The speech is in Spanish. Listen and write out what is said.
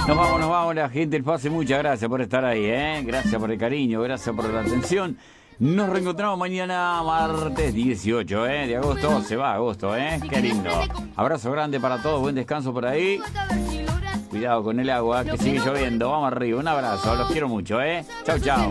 Nos vamos, la gente del Pase. Muchas gracias por estar ahí, ¿eh? Gracias por el cariño, gracias por la atención. Nos reencontramos mañana, martes 18, de agosto. Se va agosto, Qué lindo. Abrazo grande para todos, buen descanso por ahí. Cuidado con el agua, que sigue lloviendo. Vamos arriba, un abrazo, los quiero mucho, Chau, chau.